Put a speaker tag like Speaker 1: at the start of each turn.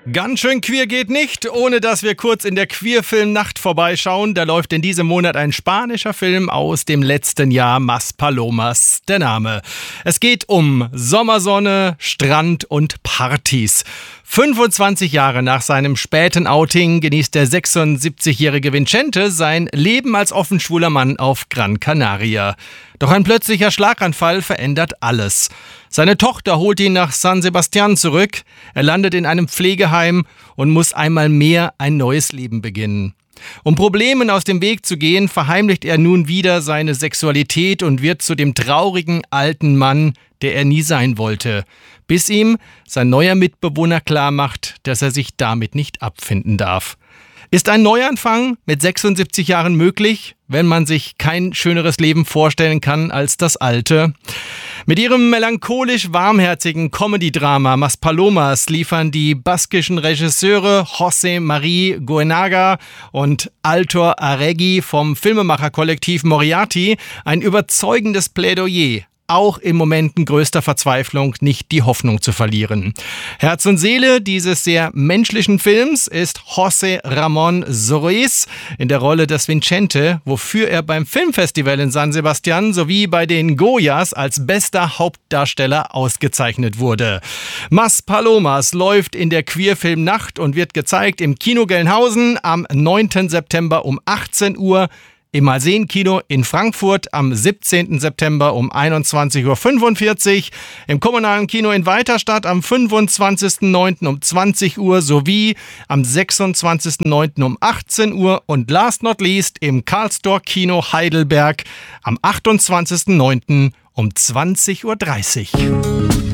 Speaker 1: Ganz schön queer geht nicht, ohne dass wir kurz in der Queerfilmnacht vorbeischauen. Da läuft in diesem Monat ein spanischer Film aus dem letzten Jahr, Mas Palomas, der Name. Es geht um Sommersonne, Strand und Partys. 25 Jahre nach seinem späten Outing genießt der 76-jährige Vicente sein Leben als offen schwuler Mann auf Gran Canaria. Doch ein plötzlicher Schlaganfall verändert alles. Seine Tochter holt ihn nach San Sebastián zurück, er landet in einem Pflegeheim und muss einmal mehr ein neues Leben beginnen. Um Problemen aus dem Weg zu gehen, verheimlicht er nun wieder seine Sexualität und wird zu dem traurigen alten Mann, der er nie sein wollte, bis ihm sein neuer Mitbewohner klarmacht, dass er sich damit nicht abfinden darf. Ist ein Neuanfang mit 76 Jahren möglich, wenn man sich kein schöneres Leben vorstellen kann als das alte? Mit ihrem melancholisch warmherzigen Comedy-Drama Mas Palomas liefern die baskischen Regisseure José María Goenaga und Aitor Arregui vom Filmemacherkollektiv Moriarty ein überzeugendes Plädoyer, auch in Momenten größter Verzweiflung nicht die Hoffnung zu verlieren. Herz und Seele dieses sehr menschlichen Films ist José Ramón Soris in der Rolle des Vicente, wofür er beim Filmfestival in San Sebastián sowie bei den Goyas als bester Hauptdarsteller ausgezeichnet wurde. Mas Palomas läuft in der Queerfilmnacht und wird gezeigt im Kino Gelnhausen am 9. September um 18 Uhr, im Malsehen-Kino in Frankfurt am 17. September um 21.45 Uhr, im kommunalen Kino in Weiterstadt am 25.09. um 20 Uhr sowie am 26.09. um 18 Uhr und last not least im Karlstor Kino Heidelberg am 28.09. um 20.30 Uhr.